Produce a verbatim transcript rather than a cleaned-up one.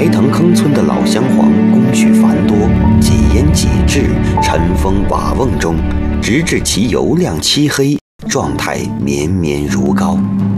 柴塘坑村的老乡黄工序繁多，几盐几制，尘封瓦瓮中，直至其油亮漆黑，状态绵绵如膏。